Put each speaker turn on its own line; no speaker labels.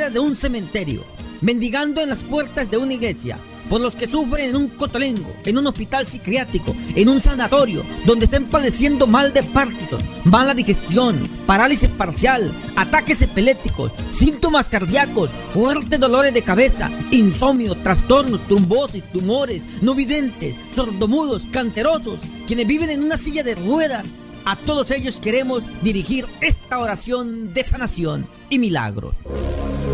afuera de un cementerio, mendigando en las puertas de una iglesia, por los que sufren en un cotolengo, en un hospital psiquiátrico, en un sanatorio, donde estén padeciendo mal de Parkinson, mala digestión, parálisis parcial, ataques epilépticos, síntomas cardíacos, fuertes dolores de cabeza, insomnio, trastornos, trombosis, tumores, no videntes, sordomudos, cancerosos, quienes viven en una silla de ruedas. A todos ellos queremos dirigir esta oración de sanación y milagros.